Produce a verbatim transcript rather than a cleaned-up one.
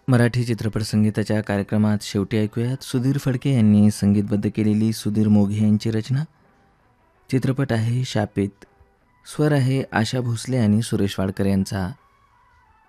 मराठी चित्रपट संगीताच्या कार्यक्रमात शेवटी ऐकूयात सुधीर फडके यांनी संगीतबद्ध केलेली सुधीर मोघे यांची रचना. चित्रपट आहे शापित. स्वर आहे आशा भोसले आणि सुरेश वाडकर यांचा.